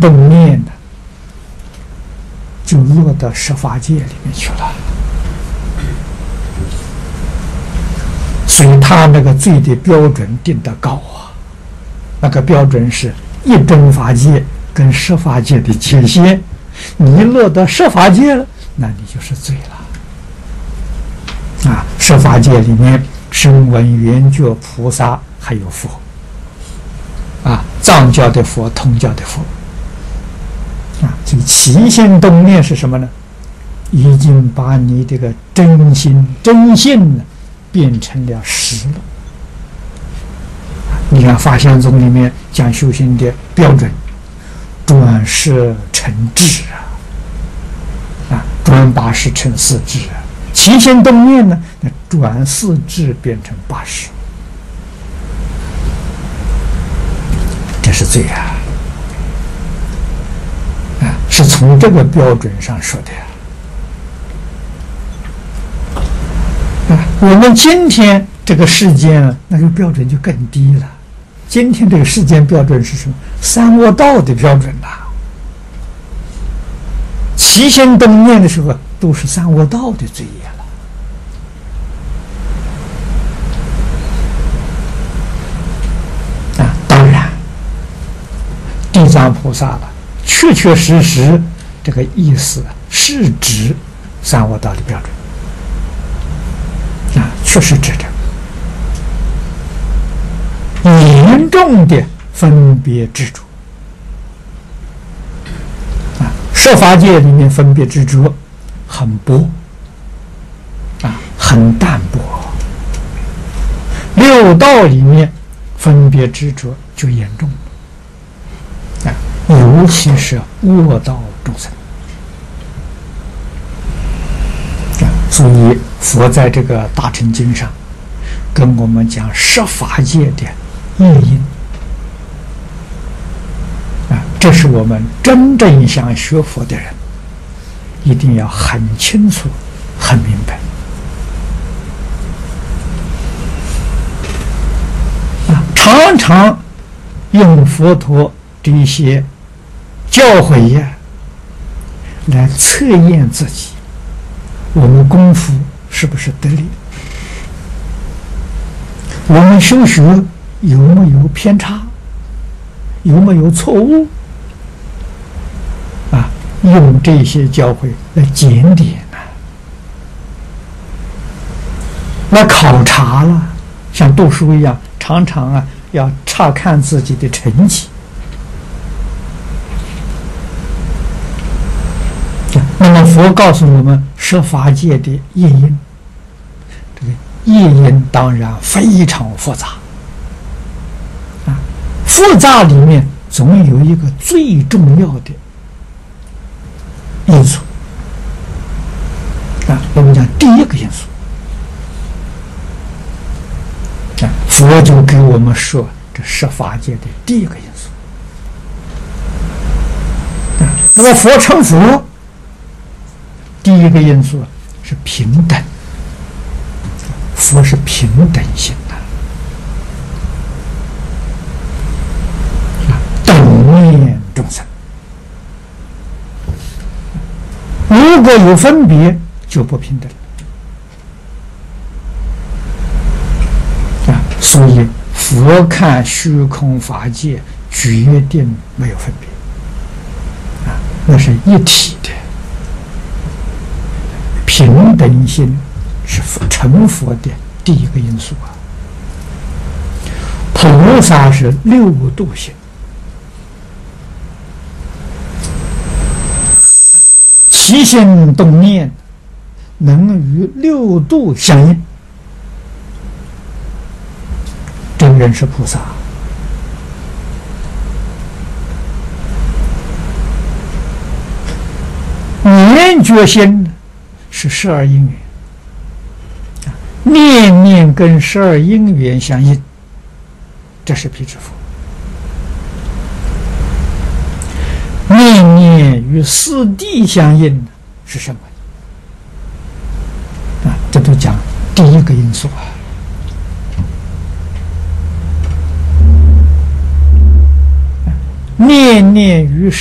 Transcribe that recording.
动念呢，就落到十法界里面去了。所以他那个罪的标准定得高啊，那个标准是一真法界跟十法界的界限，你落到十法界了，那你就是罪了。啊，十法界里面声闻缘觉菩萨还有佛，啊，藏教的佛、通教的佛，啊，这个起心动念是什么呢？已经把你这个真心真性呢变成了实了。你看法相宗里面讲修行的标准，转识成智啊，转八识成四智啊。起心动念呢，那转四智变成八识，这是罪啊！啊，是从这个标准上说的呀。啊，我们今天这个世间，那个标准就更低了。今天这个世间标准是什么？三恶道的标准呐。起心动念的时候，都是三恶道的罪业了。啊，当然，地藏菩萨了，确确实实这个意思是指三恶道的标准。啊，确实指着严重的分别执着。啊，十法界里面分别执着很薄，啊，很淡薄。六道里面分别执着就严重了，啊，尤其是恶道众生。所以佛在这个大乘经上跟我们讲十法界的业因，啊，这是我们真正想学佛的人一定要很清楚、很明白。啊，常常用佛陀这些教诲呀来测验自己。我们功夫是不是得力？我们修学有没有偏差？有没有错误？啊，用这些教诲来检点啊，来考察了，像读书一样，常常啊要查看自己的成绩。那么佛告诉我们十法界的业因，这个业因当然非常复杂啊，复杂里面总有一个最重要的因素啊，我们讲第一个因素啊，佛就给我们说这十法界的第一个因素啊。那么佛成佛，第一个因素是平等，佛是平等性的，等念众生。如果有分别，就不平等啊。所以佛看虚空法界，决定没有分别啊，那是一体的。平等心是成佛的第一个因素啊。菩萨是六度心，起心动念能与六度相应，这个人是菩萨。念觉心是十二因缘，念念跟十二因缘相应，这是辟支佛。念念与四谛相应是什么？啊，这都讲第一个因素啊。念念与